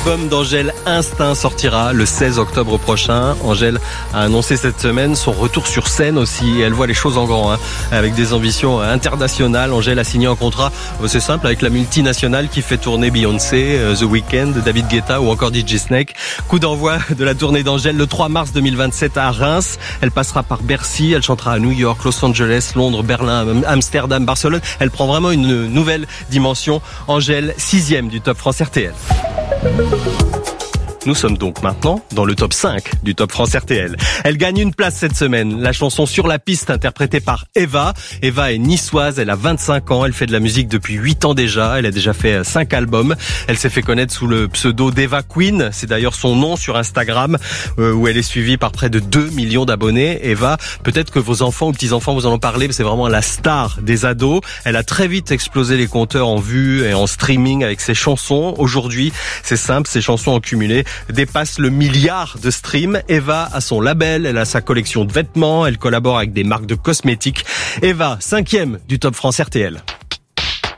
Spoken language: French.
L'album d'Angèle Instinct sortira le 16 octobre prochain. Angèle a annoncé cette semaine son retour sur scène aussi. Elle voit les choses en grand, avec des ambitions internationales. Angèle a signé un contrat, c'est simple, avec la multinationale qui fait tourner Beyoncé, The Weeknd, David Guetta ou encore DJ Snake. Coup d'envoi de la tournée d'Angèle le 3 mars 2027 à Reims. Elle passera par Bercy, elle chantera à New York, Los Angeles, Londres, Berlin, Amsterdam, Barcelone. Elle prend vraiment une nouvelle dimension. Angèle, 6e du Top France RTL. Nous sommes donc maintenant dans le top 5 du Top France RTL. Elle gagne une place cette semaine. La chanson Sur la piste interprétée par Eva. Eva est niçoise, elle a 25 ans, elle fait de la musique depuis 8 ans déjà. Elle a déjà fait 5 albums. Elle s'est fait connaître sous le pseudo d'Eva Queen. C'est d'ailleurs son nom sur Instagram où elle est suivie par près de 2 millions d'abonnés. Eva, peut-être que vos enfants ou petits-enfants vous en ont parlé, c'est vraiment la star des ados. Elle a très vite explosé les compteurs en vues et en streaming avec ses chansons. Aujourd'hui, c'est simple, ses chansons en cumulé dépasse le milliard de streams. Eva a son label, elle a sa collection de vêtements, elle collabore avec des marques de cosmétiques. Eva, 5e du Top France RTL.